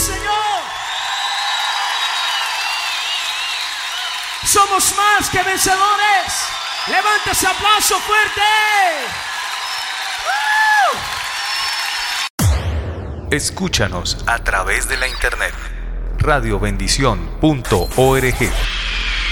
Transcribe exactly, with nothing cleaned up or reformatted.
Señor. Somos más que vencedores. Levanta ese aplauso fuerte. ¡Woo! Escúchanos a través de la internet. radio bendición punto org